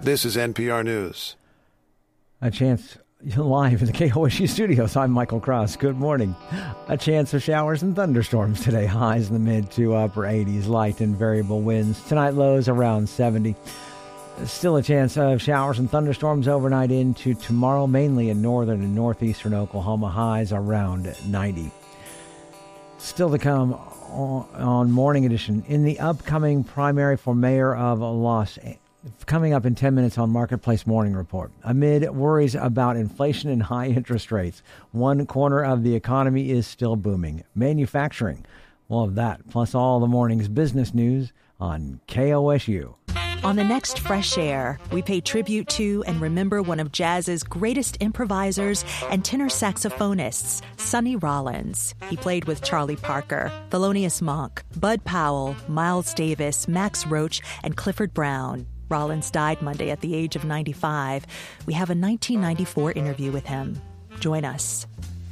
This is NPR News. A chance live in the KOSU studios. I'm Michael Cross. Good morning. A chance of showers and thunderstorms today. Highs in the mid to upper 80s. Light and variable winds. Tonight lows around 70. Still a chance of showers and thunderstorms overnight into tomorrow, mainly in northern and northeastern Oklahoma. Highs around 90. Still to come on Morning Edition. In the upcoming primary for mayor of Los Angeles, coming up in 10 minutes on Marketplace Morning Report. Amid worries about inflation and high interest rates, one corner of the economy is still booming: manufacturing. All of that, plus all the morning's business news on KOSU. On the next Fresh Air, we pay tribute to and remember one of jazz's greatest improvisers and tenor saxophonists, Sonny Rollins. He played with Charlie Parker, Thelonious Monk, Bud Powell, Miles Davis, Max Roach, and Clifford Brown. Rollins died Monday at the age of 95. We have a 1994 interview with him. Join us.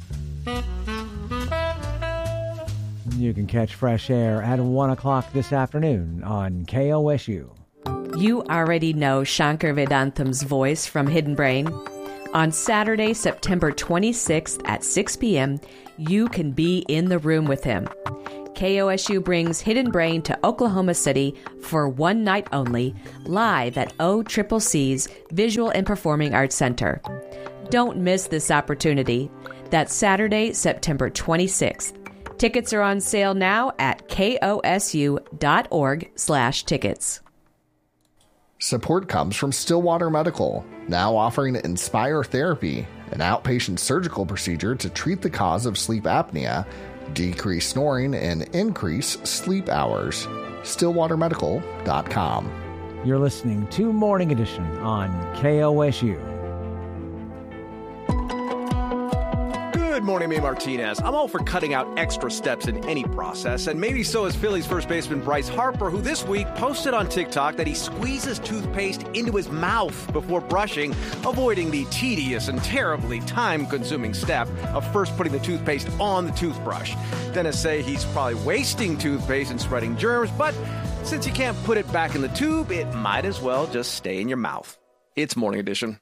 You can catch Fresh Air at 1 o'clock this afternoon on KOSU. You already know Shankar Vedantam's voice from Hidden Brain. On Saturday, September 26th at 6 p.m., you can be in the room with him. KOSU brings Hidden Brain to Oklahoma City for one night only, live at OCCC's Visual and Performing Arts Center. Don't miss this opportunity. That's Saturday, September 26th. Tickets are on sale now at kosu.org/tickets. Support comes from Stillwater Medical, now offering Inspire Therapy, an outpatient surgical procedure to treat the cause of sleep apnea, decrease snoring, and increase sleep hours. StillwaterMedical.com. You're listening to Morning Edition on KOSU. Good morning, May Martinez. I'm all for cutting out extra steps in any process, and maybe so is Phillies first baseman Bryce Harper, who this week posted on TikTok that he squeezes toothpaste into his mouth before brushing, avoiding the tedious and terribly time-consuming step of first putting the toothpaste on the toothbrush. Dentists say he's probably wasting toothpaste and spreading germs, but since you can't put it back in the tube, it might as well just stay in your mouth. It's Morning Edition.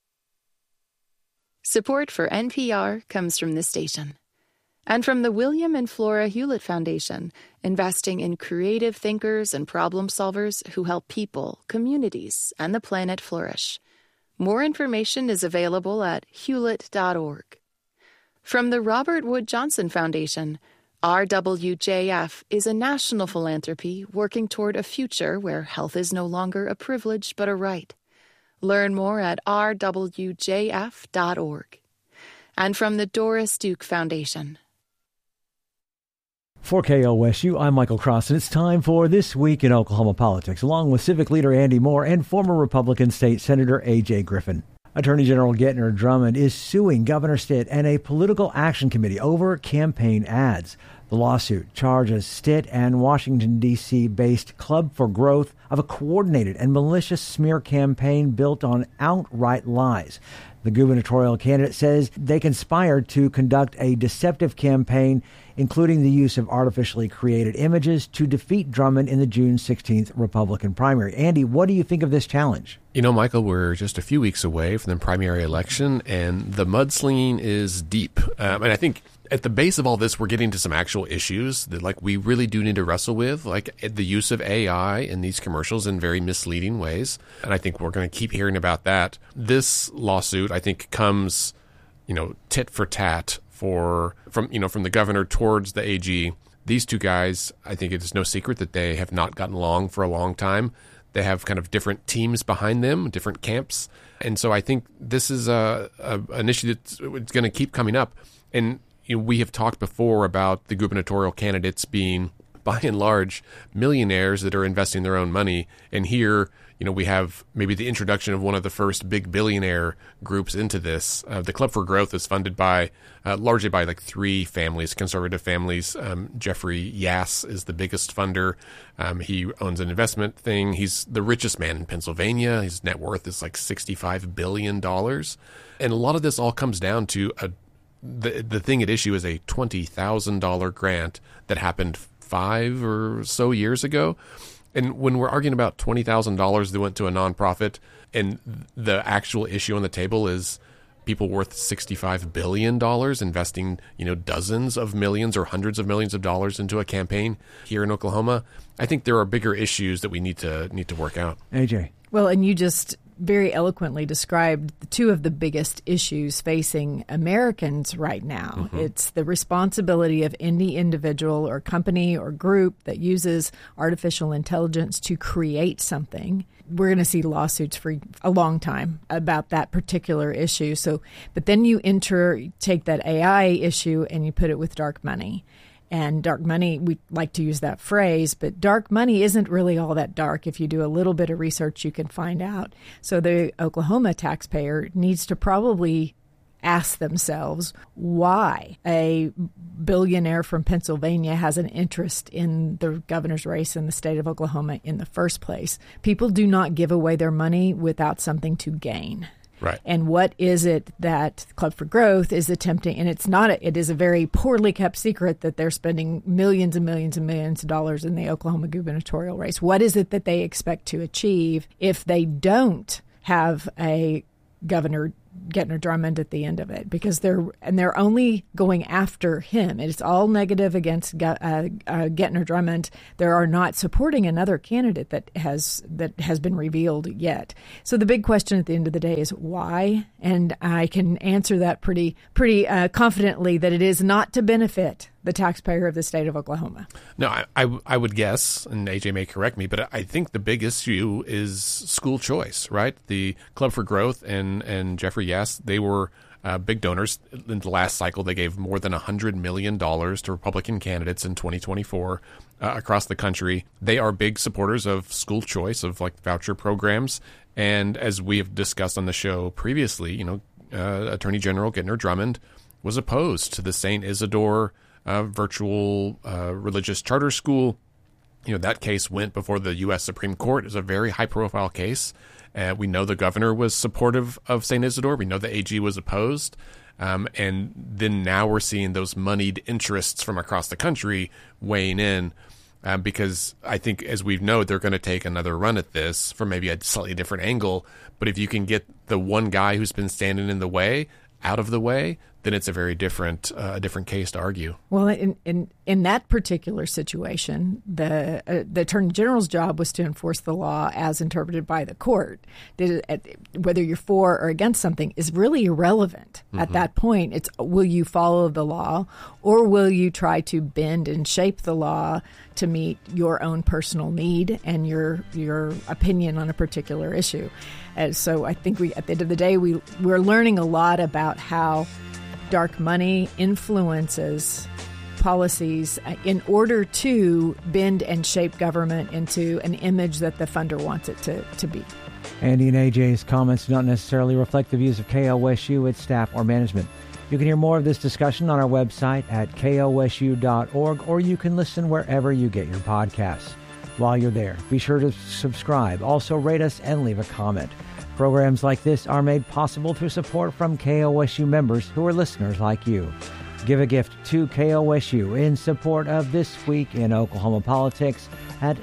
Support for NPR comes from this station and from the William and Flora Hewlett Foundation, investing in creative thinkers and problem solvers who help people, communities, and the planet flourish. More information is available at hewlett.org. From the Robert Wood Johnson Foundation, RWJF is a national philanthropy working toward a future where health is no longer a privilege but a right. Learn more at rwjf.org. And from the Doris Duke Foundation. For KOSU, I'm Michael Cross, and it's time for This Week in Oklahoma Politics, along with civic leader Andy Moore and former Republican State Senator A.J. Griffin. Attorney General Gettner Drummond is suing Governor Stitt and a political action committee over campaign ads. The lawsuit charges Stitt and Washington, D.C.-based Club for Growth of a coordinated and malicious smear campaign built on outright lies. The gubernatorial candidate says they conspired to conduct a deceptive campaign, including the use of artificially created images, to defeat Drummond in the June 16th Republican primary. Andy, what do you think of this challenge? You know, Michael, we're just a few weeks away from the primary election, and the mudslinging is deep. And I think at the base of all this, we're getting to some actual issues that, like, we really do need to wrestle with, like the use of AI in these commercials in very misleading ways. And I think we're going to keep hearing about that. This lawsuit, I think, comes, tit for tat from the governor towards the AG. These two guys, I think it is no secret that they have not gotten along for a long time. They have kind of different teams behind them, different camps. And so I think this is an issue that's going to keep coming up. And we have talked before about the gubernatorial candidates being, by and large, millionaires that are investing their own money. And here, we have maybe the introduction of one of the first big billionaire groups into this. The Club for Growth is funded by largely by like three families, conservative families. Jeffrey Yass is the biggest funder. He owns an investment thing. He's the richest man in Pennsylvania. His net worth is like $65 billion. And a lot of this all comes down to the thing at issue is a $20,000 grant that happened 5 or so years ago. And when we're arguing about $20,000 that went to a nonprofit, and the actual issue on the table is people worth $65 billion investing, dozens of millions or hundreds of millions of dollars into a campaign here in Oklahoma, I think there are bigger issues that we need to work out. AJ. Well, and you just very eloquently described two of the biggest issues facing Americans right now. Mm-hmm. It's the responsibility of any individual or company or group that uses artificial intelligence to create something. We're going to see lawsuits for a long time about that particular issue. But then you take that AI issue and you put it with dark money. And dark money, we like to use that phrase, but dark money isn't really all that dark. If you do a little bit of research, you can find out. So the Oklahoma taxpayer needs to probably ask themselves why a billionaire from Pennsylvania has an interest in the governor's race in the state of Oklahoma in the first place. People do not give away their money without something to gain. Right. And what is it that Club for Growth is attempting? And it is a very poorly kept secret that they're spending millions and millions and millions of dollars in the Oklahoma gubernatorial race. What is it that they expect to achieve if they don't have a Governor Gentner Drummond at the end of it? Because they're only going after him. It's all negative against Gentner Drummond. They are not supporting another candidate that has been revealed yet. So the big question at the end of the day is why, and I can answer that pretty confidently that it is not to benefit the taxpayer of the state of Oklahoma. No, I would guess, and AJ may correct me, but I think the big issue is school choice, right? The Club for Growth and Jeffrey Yass, they were big donors. In the last cycle, they gave more than $100 million to Republican candidates in 2024 across the country. They are big supporters of school choice, of like voucher programs. And as we have discussed on the show previously, Attorney General Gentner Drummond was opposed to the St. Isidore virtual religious charter school. That case went before the U.S. Supreme Court. It was a very high-profile case. We know the governor was supportive of St. Isidore. We know the AG was opposed. And then now we're seeing those moneyed interests from across the country weighing in because I think, as we know, they're going to take another run at this from maybe a slightly different angle. But if you can get the one guy who's been standing in the way out of the way, then it's a very different case to argue. Well, in that particular situation, the Attorney General's job was to enforce the law as interpreted by the court. Whether you're for or against something is really irrelevant at that point. It's will you follow the law or will you try to bend and shape the law to meet your own personal need and your opinion on a particular issue. So I think at the end of the day, we're learning a lot about how dark money influences policies in order to bend and shape government into an image that the funder wants it to be. Andy and AJ's comments do not necessarily reflect the views of KOSU, its staff, or management. You can hear more of this discussion on our website at kosu.org, or you can listen wherever you get your podcasts. While you're there, be sure to subscribe. Also, rate us and leave a comment. Programs like this are made possible through support from KOSU members who are listeners like you. Give a gift to KOSU in support of This Week in Oklahoma Politics at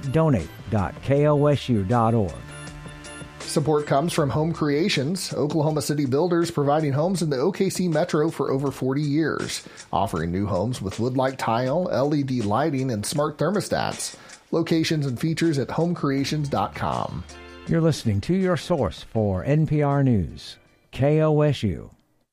donate.kosu.org. Support comes from Home Creations, Oklahoma City builders providing homes in the OKC Metro for over 40 years, offering new homes with wood-like tile, LED lighting, and smart thermostats. Locations and features at homecreations.com. You're listening to your source for NPR News, KOSU.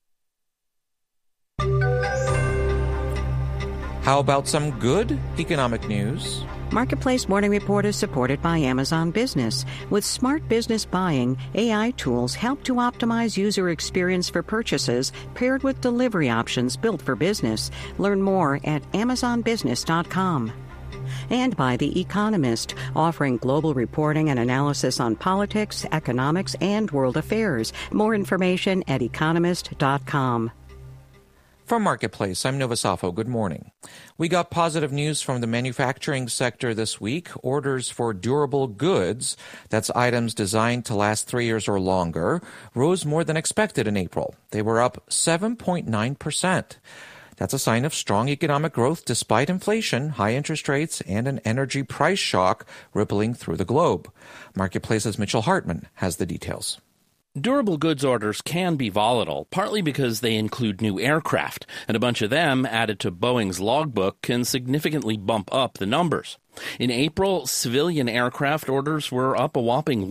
How about some good economic news? Marketplace Morning Report is supported by Amazon Business. With smart business buying, AI tools help to optimize user experience for purchases paired with delivery options built for business. Learn more at amazonbusiness.com. And by The Economist, offering global reporting and analysis on politics, economics, and world affairs. More information at economist.com. From Marketplace, I'm Nova Safo. Good morning. We got positive news from the manufacturing sector this week. Orders for durable goods, that's items designed to last 3 years or longer, rose more than expected in April. They were up 7.9%. That's a sign of strong economic growth despite inflation, high interest rates, and an energy price shock rippling through the globe. Marketplace's Mitchell Hartman has the details. Durable goods orders can be volatile, partly because they include new aircraft, and a bunch of them added to Boeing's logbook can significantly bump up the numbers. In April, civilian aircraft orders were up a whopping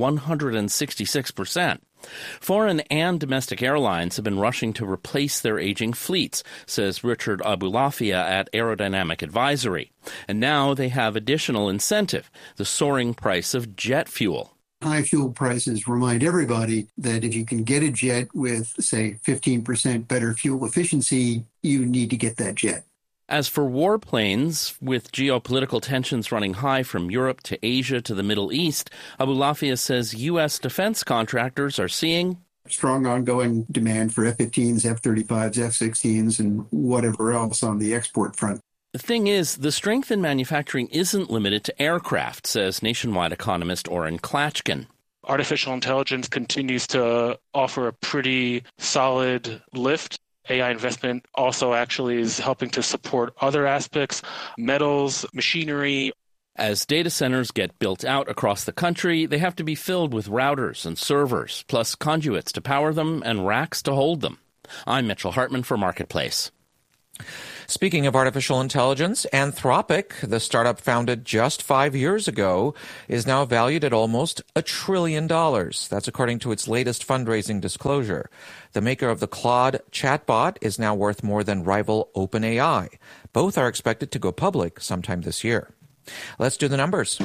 166%. Foreign and domestic airlines have been rushing to replace their aging fleets, says Richard Abulafia at Aerodynamic Advisory. And now they have additional incentive, the soaring price of jet fuel. High fuel prices remind everybody that if you can get a jet with, say, 15% better fuel efficiency, you need to get that jet. As for warplanes, with geopolitical tensions running high from Europe to Asia to the Middle East, Abulafia says U.S. defense contractors are seeing strong ongoing demand for F-15s, F-35s, F-16s, and whatever else on the export front. The thing is, the strength in manufacturing isn't limited to aircraft, says Nationwide economist Oren Klatchkin. Artificial intelligence continues to offer a pretty solid lift. AI investment also actually is helping to support other aspects, metals, machinery. As data centers get built out across the country, they have to be filled with routers and servers, plus conduits to power them and racks to hold them. I'm Mitchell Hartman for Marketplace. Speaking of artificial intelligence, Anthropic, the startup founded just 5 years ago, is now valued at almost $1 trillion. That's according to its latest fundraising disclosure. The maker of the Claude chatbot is now worth more than rival OpenAI. Both are expected to go public sometime this year. Let's do the numbers.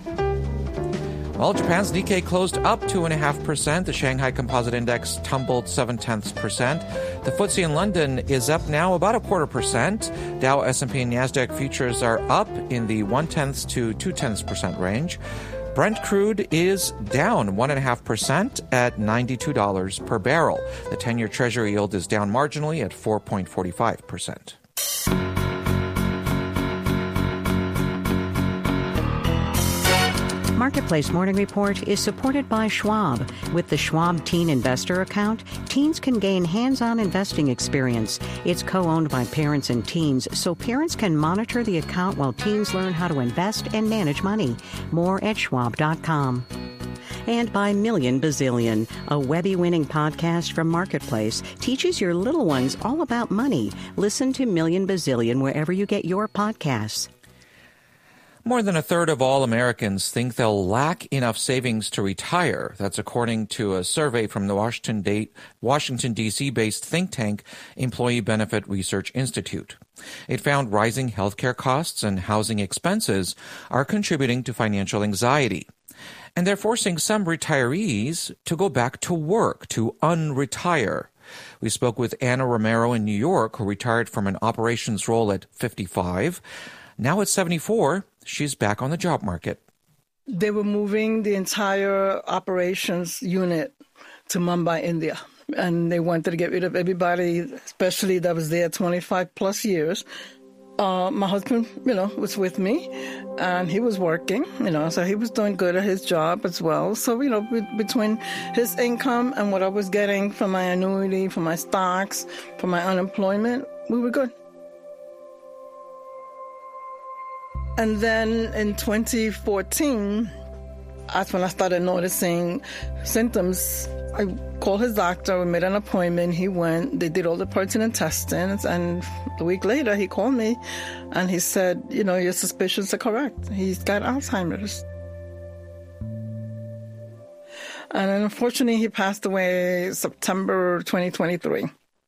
Well, Japan's Nikkei closed up 2.5%. The Shanghai Composite Index tumbled 0.7%. The FTSE in London is up now about 0.25%. Dow, S&P, and Nasdaq futures are up in the 0.1 to 0.2% range. Brent crude is down 1.5% at $92 per barrel. The 10-year Treasury yield is down marginally at 4.45%. Marketplace Morning Report is supported by Schwab. With the Schwab Teen Investor Account, teens can gain hands-on investing experience. It's co-owned by parents and teens, so parents can monitor the account while teens learn how to invest and manage money. More at schwab.com. And by Million Bazillion, a Webby-winning podcast from Marketplace, teaches your little ones all about money. Listen to Million Bazillion wherever you get your podcasts. More than a third of all Americans think they'll lack enough savings to retire. That's according to a survey from the Washington, D.C.-based think tank Employee Benefit Research Institute. It found rising healthcare costs and housing expenses are contributing to financial anxiety. And they're forcing some retirees to go back to work, to unretire. We spoke with Anna Romero in New York, who retired from an operations role at 55. Now at 74, she's back on the job market. They were moving the entire operations unit to Mumbai, India. And they wanted to get rid of everybody, especially that was there 25 plus years. My husband, was with me, and he was working, so he was doing good at his job as well. So, between his income and what I was getting from my annuity, from my stocks, from my unemployment, we were good. And then in 2014, that's when I started noticing symptoms. I called his doctor, we made an appointment, he went, they did all the pertinent testings, and a week later he called me and he said, your suspicions are correct. He's got Alzheimer's. And unfortunately, he passed away September 2023.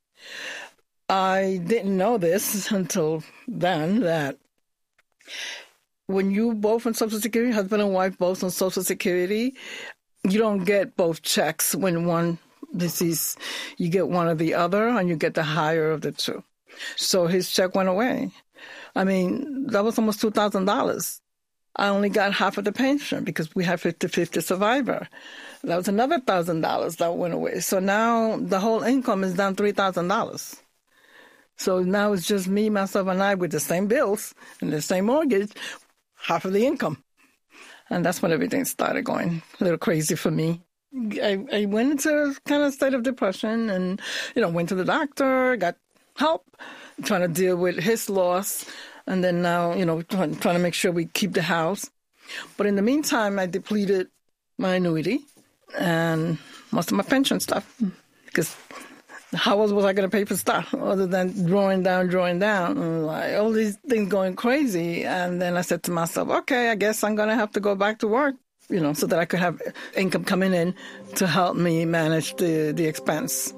I didn't know this until then, that when you both on Social Security, husband and wife both on Social Security, you don't get both checks when one deceased. You get one or the other, and you get the higher of the two. So his check went away. I mean, that was almost $2,000. I only got half of the pension because we had 50-50 survivor. That was another $1,000 that went away. So now the whole income is down $3,000. So now it's just me, myself, and I with the same bills and the same mortgage, half of the income. And that's when everything started going a little crazy for me. I went into a kind of state of depression and, went to the doctor, got help, trying to deal with his loss, and then now, trying to make sure we keep the house. But in the meantime, I depleted my annuity and most of my pension stuff, because how else was I going to pay for stuff other than drawing down? And like, all these things going crazy. And then I said to myself, okay, I guess I'm going to have to go back to work, so that I could have income coming in to help me manage the expense.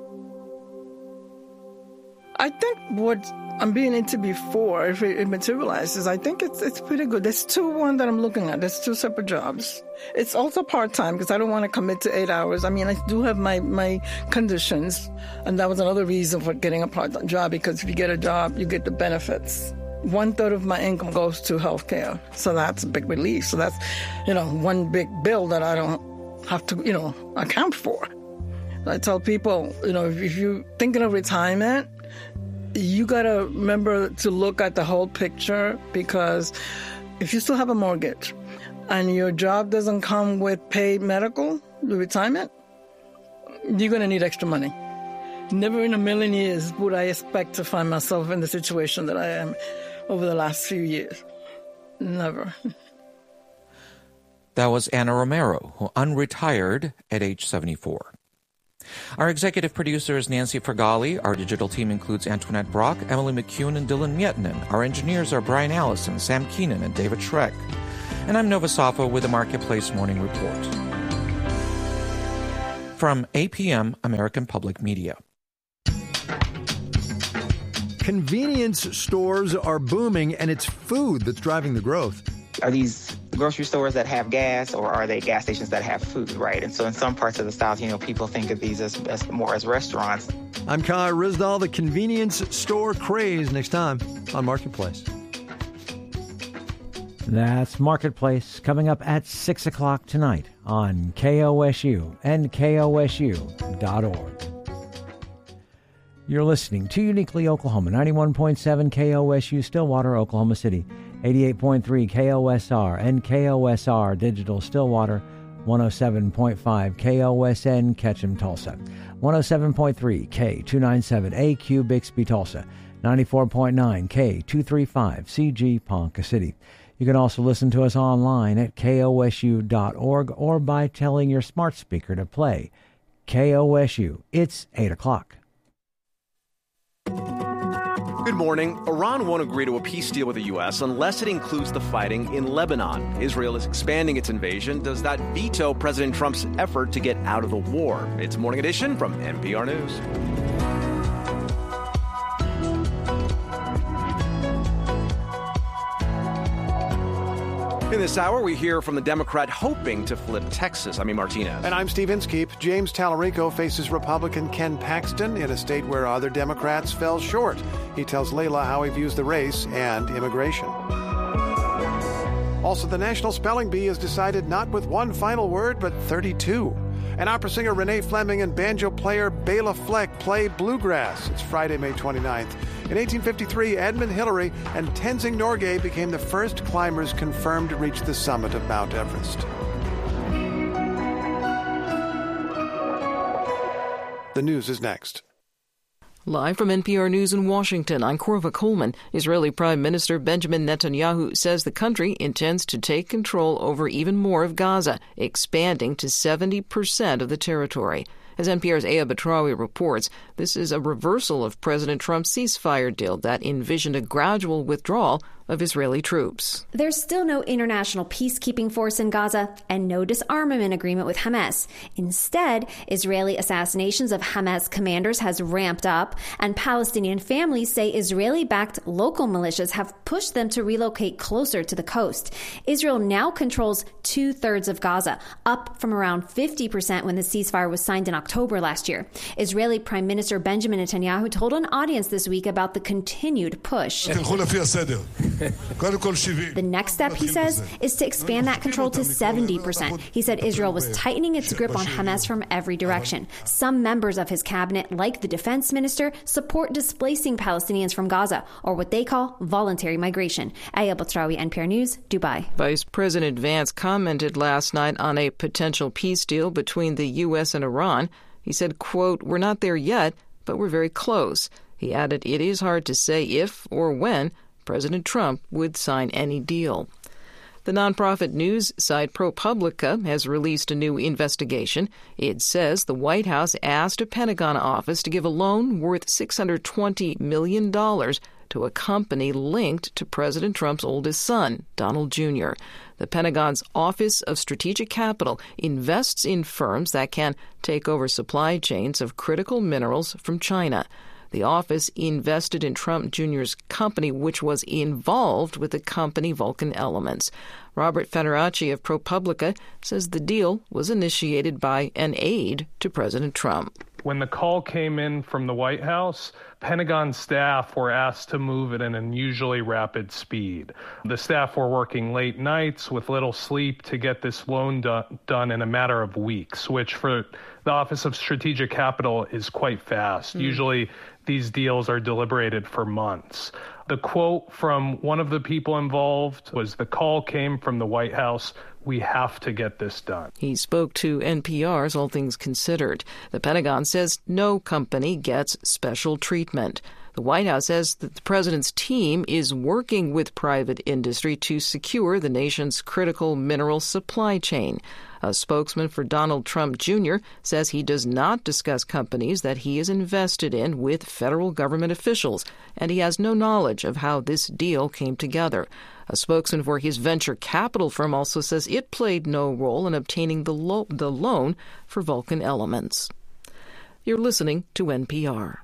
I think what I'm being into before, if it materializes, I think it's pretty good. There's one that I'm looking at. There's 2 separate jobs. It's also part-time because I don't want to commit to 8 hours. I mean, I do have my conditions, and that was another reason for getting a part-time job, because if you get a job, you get the benefits. 1/3 of my income goes to healthcare, so that's a big relief. So that's, one big bill that I don't have to, account for. I tell people, if you're thinking of retirement, you got to remember to look at the whole picture, because if you still have a mortgage and your job doesn't come with paid medical, retirement, you're going to need extra money. Never in a million years would I expect to find myself in the situation that I am over the last few years. Never. That was Anna Romero, who unretired at age 74. Our executive producer is Nancy Fergali. Our digital team includes Antoinette Brock, Emily McCune, and Dylan Mietinen. Our engineers are Brian Allison, Sam Keenan, and David Schreck. And I'm Nova Safo with the Marketplace Morning Report. From APM, American Public Media. Convenience stores are booming, and it's food that's driving the growth. Are these grocery stores that have gas, or are they gas stations that have food, right? And so in some parts of the South, people think of these as more as restaurants. I'm Kai Rizdal, the convenience store craze, next time on Marketplace. That's Marketplace, coming up at 6 o'clock tonight on KOSU and KOSU.org. You're listening to Uniquely Oklahoma, 91.7 KOSU Stillwater, Oklahoma City, 88.3 KOSR and KOSR Digital Stillwater, 107.5 KOSN Ketchum Tulsa, 107.3 K297AQ Bixby Tulsa, 94.9 K235 CG Ponca City. You can also listen to us online at KOSU.org or by telling your smart speaker to play KOSU. It's 8 o'clock. Good morning. Iran won't agree to a peace deal with the U.S. unless it includes the fighting in Lebanon. Israel is expanding its invasion. Does that veto President Trump's effort to get out of the war? It's Morning Edition from NPR News. In this hour, we hear from the Democrat hoping to flip Texas. I'm Martinez. And I'm Steve Inskeep. James Tallarico faces Republican Ken Paxton in a state where other Democrats fell short. He tells Layla how he views the race and immigration. Also, the National Spelling Bee has decided not with one final word, but 32. And opera singer Renee Fleming and banjo player Bela Fleck play bluegrass. It's Friday, May 29th. In 1853, Edmund Hillary and Tenzing Norgay became the first climbers confirmed to reach the summit of Mount Everest. The news is next. Live from NPR News in Washington, I'm Korva Coleman. Israeli Prime Minister Benjamin Netanyahu says the country intends to take control over even more of Gaza, expanding to 70% of the territory. As NPR's Aya Batrawi reports, this is a reversal of President Trump's ceasefire deal that envisioned a gradual withdrawal of Israeli troops. There's still no international peacekeeping force in Gaza and no disarmament agreement with Hamas. Instead, Israeli assassinations of Hamas commanders has ramped up, and Palestinian families say Israeli-backed local militias have pushed them to relocate closer to the coast. Israel now controls 2/3 of Gaza, up from around 50% when the ceasefire was signed in October last year. Israeli Prime Minister Benjamin Netanyahu told an audience this week about the continued push. The next step, he says, is to expand that control to 70%. He said Israel was tightening its grip on Hamas from every direction. Some members of his cabinet, like the defense minister, support displacing Palestinians from Gaza, or what they call voluntary migration. Aya Batrawi, NPR News, Dubai. Vice President Vance commented last night on a potential peace deal between the U.S. and Iran. He said, quote, "We're not there yet, but we're very close." He added it is hard to say if or when President Trump would sign any deal. The nonprofit news site ProPublica has released a new investigation. It says the White House asked a Pentagon office to give a loan worth $620 million to a company linked to President Trump's oldest son, Donald Jr. The Pentagon's Office of Strategic Capital invests in firms that can take over supply chains of critical minerals from China. The office invested in Trump Jr.'s company, which was involved with the company Vulcan Elements. Robert Federacci of ProPublica says the deal was initiated by an aide to President Trump. When the call came in from the White House, Pentagon staff were asked to move at an unusually rapid speed. The staff were working late nights with little sleep to get this loan done in a matter of weeks, which for the Office of Strategic Capital is quite fast. Usually these deals are deliberated for months. The quote from one of the people involved was, "The call came from the White House. We have to get this done." He spoke to NPR's All Things Considered. The Pentagon says no company gets special treatment. The White House says that the president's team is working with private industry to secure the nation's critical mineral supply chain. A spokesman for Donald Trump Jr. says he does not discuss companies that he is invested in with federal government officials, and he has no knowledge of how this deal came together. A spokesman for his venture capital firm also says it played no role in obtaining the loan for Vulcan Elements. You're listening to NPR.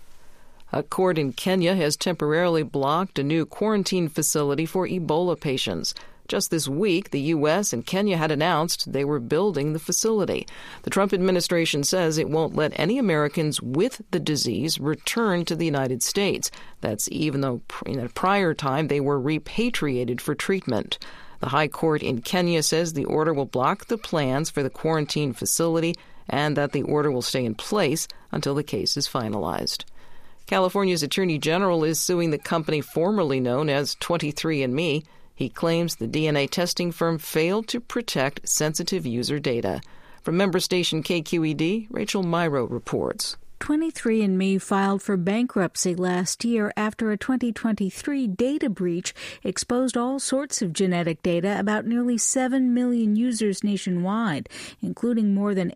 A court in Kenya has temporarily blocked a new quarantine facility for Ebola patients. Just this week, the U.S. and Kenya had announced they were building the facility. The Trump administration says it won't let any Americans with the disease return to the United States. That's even though in a prior time they were repatriated for treatment. The High Court in Kenya says the order will block the plans for the quarantine facility and that the order will stay in place until the case is finalized. California's Attorney General is suing the company formerly known as 23andMe. He claims the DNA testing firm failed to protect sensitive user data. From member station KQED, Rachel Myrow reports. 23andMe filed for bankruptcy last year after a 2023 data breach exposed all sorts of genetic data about nearly 7 million users nationwide, including more than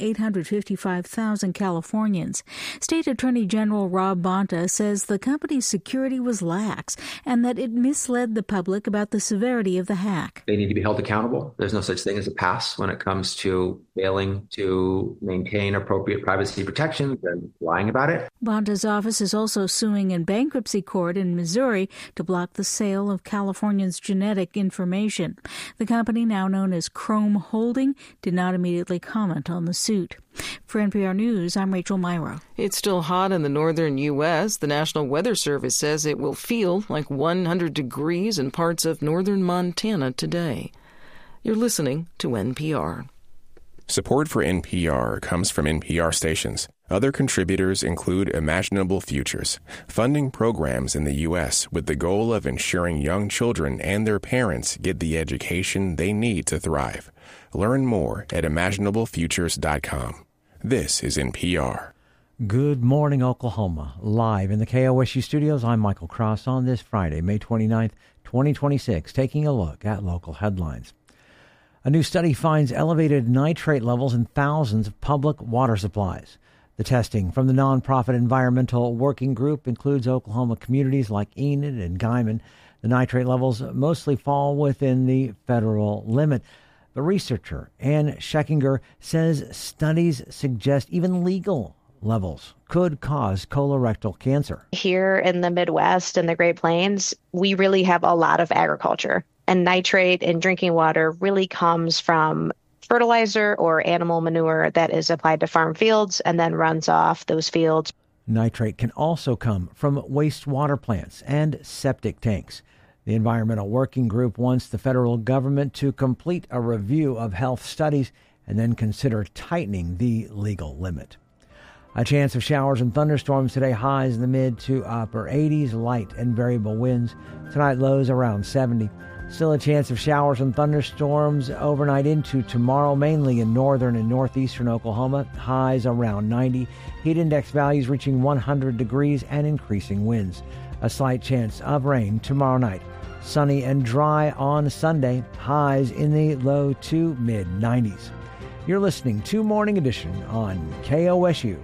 855,000 Californians. State Attorney General Rob Bonta says the company's security was lax and that it misled the public about the severity of the hack. They need to be held accountable. There's no such thing as a pass when it comes to failing to maintain appropriate privacy protections and lying about it. Bonta's office is also suing in bankruptcy court in Missouri to block the sale of Californians' genetic information. The company, now known as Chrome Holding, did not immediately comment on the suit. For NPR News, I'm Rachel Myrow. It's still hot in the northern U.S. The National Weather Service says it will feel like 100 degrees in parts of northern Montana today. You're listening to NPR. Support for NPR comes from NPR stations. Other contributors include Imaginable Futures, funding programs in the U.S. with the goal of ensuring young children and their parents get the education they need to thrive. Learn more at imaginablefutures.com. This is NPR. Good morning, Oklahoma. Live in the KOSU studios, I'm Michael Cross on this Friday, May 29th, 2026, taking a look at local headlines. A new study finds elevated nitrate levels in thousands of public water supplies. The testing from the nonprofit Environmental Working Group includes Oklahoma communities like Enid and Guyman. The nitrate levels mostly fall within the federal limit. The researcher, Ann Scheckinger, says studies suggest even legal levels could cause colorectal cancer. Here in the Midwest and the Great Plains, we really have a lot of agriculture. And nitrate in drinking water really comes from fertilizer or animal manure that is applied to farm fields and then runs off those fields. Nitrate can also come from wastewater plants and septic tanks. The Environmental Working Group wants the federal government to complete a review of health studies and then consider tightening the legal limit. A chance of showers and thunderstorms today, highs in the mid to upper 80s, light and variable winds. Tonight, lows around 70. Still a chance of showers and thunderstorms overnight into tomorrow, mainly in northern and northeastern Oklahoma. Highs around 90. Heat index values reaching 100 degrees and increasing winds. A slight chance of rain tomorrow night. Sunny and dry on Sunday. Highs in the low to mid-90s. You're listening to Morning Edition on KOSU.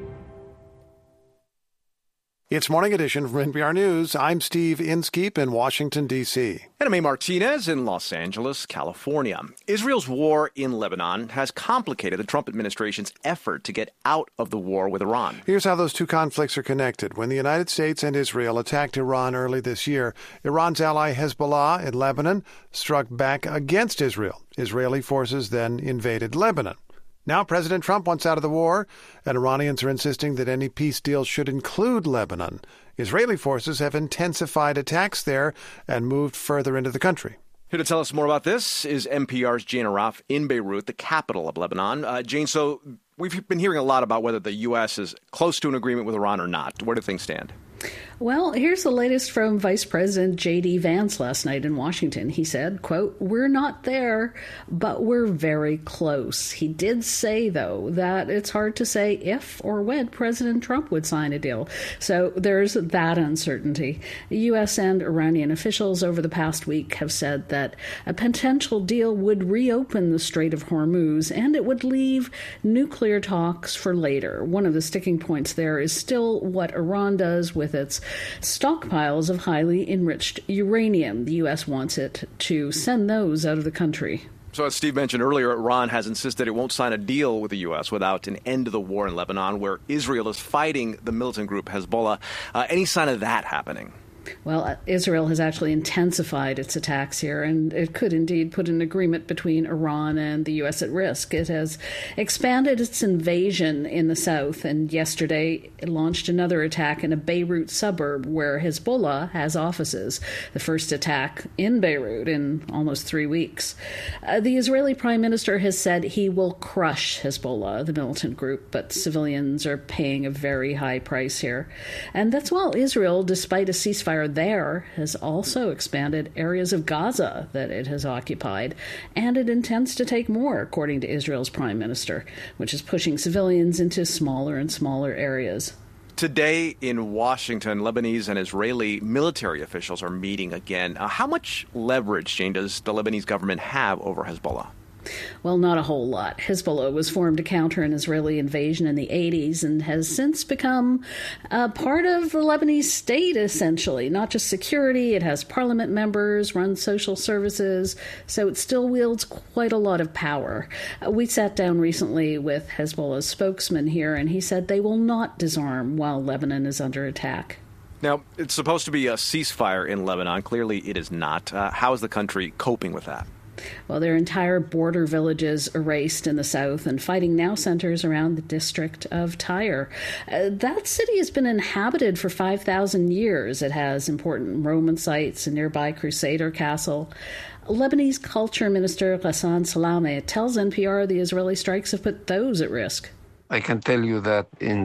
It's Morning Edition from NPR News. I'm Steve Inskeep in Washington, D.C. And I'm A. Martinez in Los Angeles, California. Israel's war in Lebanon has complicated the Trump administration's effort to get out of the war with Iran. Here's how those two conflicts are connected. When the United States and Israel attacked Iran early this year, Iran's ally Hezbollah in Lebanon struck back against Israel. Israeli forces then invaded Lebanon. Now President Trump wants out of the war, and Iranians are insisting that any peace deal should include Lebanon. Israeli forces have intensified attacks there and moved further into the country. Here to tell us more about this is NPR's Jane Arraf in Beirut, the capital of Lebanon. Jane, so we've been hearing a lot about whether the U.S. is close to an agreement with Iran or not. Where do things stand? Well, here's the latest from Vice President J.D. Vance last night in Washington. He said, quote, "We're not there, but we're very close." He did say, though, that it's hard to say if or when President Trump would sign a deal. So there's that uncertainty. The U.S. and Iranian officials over the past week have said that a potential deal would reopen the Strait of Hormuz, and it would leave nuclear talks for later. One of the sticking points there is still what Iran does with its stockpiles of highly enriched uranium. The U.S. wants it to send those out of the country. So as Steve mentioned earlier, Iran has insisted it won't sign a deal with the U.S. without an end to the war in Lebanon, where Israel is fighting the militant group Hezbollah. Any sign of that happening? Well, Israel has actually intensified its attacks here, and it could indeed put an agreement between Iran and the U.S. at risk. It has expanded its invasion in the south, and yesterday it launched another attack in a Beirut suburb where Hezbollah has offices, the first attack in Beirut in almost 3 weeks. The Israeli prime minister has said he will crush Hezbollah, the militant group, but civilians are paying a very high price here. And that's while Israel, despite a ceasefire there, has also expanded areas of Gaza that it has occupied, and it intends to take more, according to Israel's prime minister, which is pushing civilians into smaller and smaller areas. Today in Washington, Lebanese and Israeli military officials are meeting again. How much leverage, Jane, does the Lebanese government have over Hezbollah? Well, not a whole lot. Hezbollah was formed to counter an Israeli invasion in the 80s and has since become part of the Lebanese state, essentially. Not just security, it has parliament members, runs social services, so it still wields quite a lot of power. We sat down recently with Hezbollah's spokesman here, and he said they will not disarm while Lebanon is under attack. Now, it's supposed to be a ceasefire in Lebanon. Clearly, it is not. How is the country coping with that? Well, their entire border villages erased in the south, and fighting now centers around the district of Tyre. That city has been inhabited for 5,000 years. It has important Roman sites, a nearby Crusader castle. Lebanese culture minister Ghassan Salameh tells NPR the Israeli strikes have put those at risk. I can tell you that in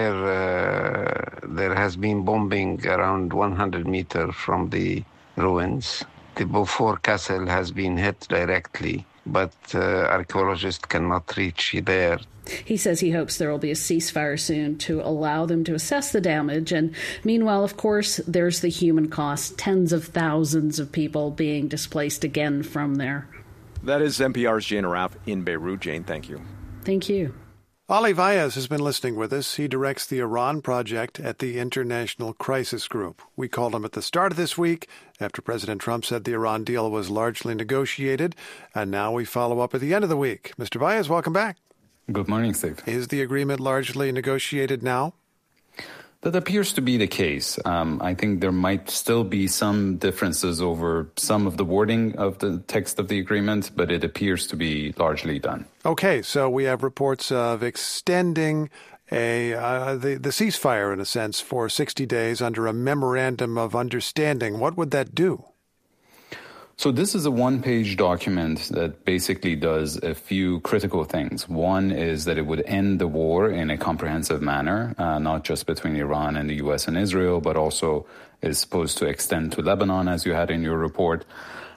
Tyre there has been bombing around 100 meters from the ruins. The Beaufort Castle has been hit directly, but archaeologists cannot reach there. He says he hopes there will be a ceasefire soon to allow them to assess the damage. And meanwhile, of course, there's the human cost, tens of thousands of people being displaced again from there. That is NPR's Jane Arraf in Beirut. Jane, thank you. Thank you. Ali Vaez has been listening with us. He directs the Iran project at the International Crisis Group. We called him at the start of this week after President Trump said the Iran deal was largely negotiated, and now we follow up at the end of the week. Mr. Vaez, welcome back. Good morning, Steve. Is the agreement largely negotiated now? That appears to be the case. I think there might still be some differences over some of the wording of the text of the agreement, but it appears to be largely done. Okay, so we have reports of extending the ceasefire, in a sense, for 60 days under a memorandum of understanding. What would that do? So this is a one-page document that basically does a few critical things. One is that it would end the war in a comprehensive manner, not just between Iran and the U.S. and Israel, but also is supposed to extend to Lebanon, as you had in your report.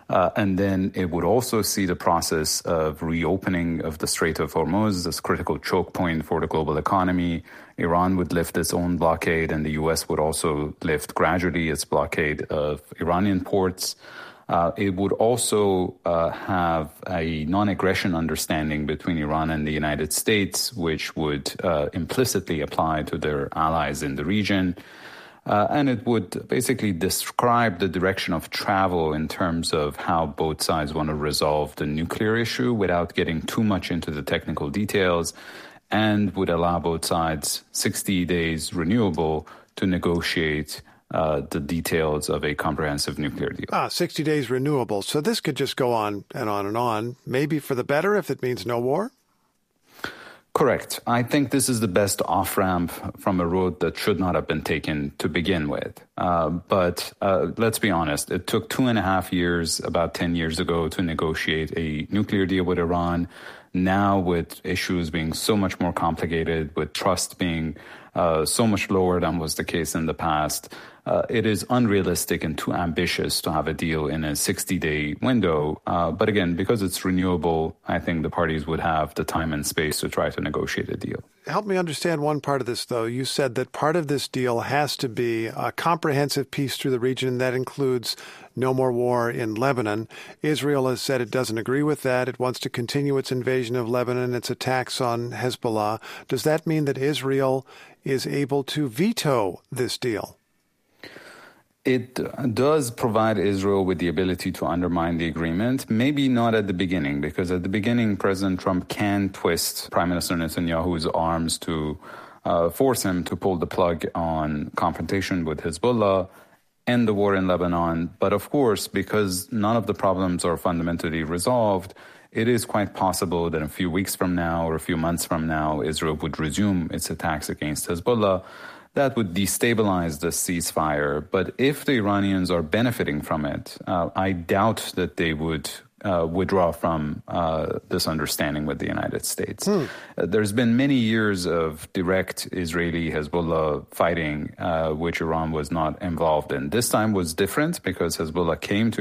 And then it would also see the process of reopening of the Strait of Hormuz, this critical choke point for the global economy. Iran would lift its own blockade, and the U.S. would also lift gradually its blockade of Iranian ports. It would also have a non-aggression understanding between Iran and the United States, which would implicitly apply to their allies in the region. And it would basically describe the direction of travel in terms of how both sides want to resolve the nuclear issue without getting too much into the technical details, and would allow both sides 60 days renewable to negotiate the details of a comprehensive nuclear deal. 60 days renewable. So this could just go on and on and on, maybe for the better if it means no war? Correct. I think this is the best off-ramp from a road that should not have been taken to begin with. But let's be honest, it took 2.5 years, about 10 years ago, to negotiate a nuclear deal with Iran. Now, with issues being so much more complicated, with trust being so much lower than was the case in the past, it is unrealistic and too ambitious to have a deal in a 60-day window. But again, because it's renewable, I think the parties would have the time and space to try to negotiate a deal. Help me understand one part of this, though. You said that part of this deal has to be a comprehensive peace through the region that includes no more war in Lebanon. Israel has said it doesn't agree with that. It wants to continue its invasion of Lebanon, its attacks on Hezbollah. Does that mean that Israel is able to veto this deal? It does provide Israel with the ability to undermine the agreement, maybe not at the beginning, because at the beginning, President Trump can twist Prime Minister Netanyahu's arms to force him to pull the plug on confrontation with Hezbollah, end the war in Lebanon. But of course, because none of the problems are fundamentally resolved, it is quite possible that a few weeks from now or a few months from now, Israel would resume its attacks against Hezbollah. That would destabilize the ceasefire. But if the Iranians are benefiting from it, I doubt that they would withdraw from this understanding with the United States. There's been many years of direct Israeli-Hezbollah fighting, which Iran was not involved in. This time was different because Hezbollah came to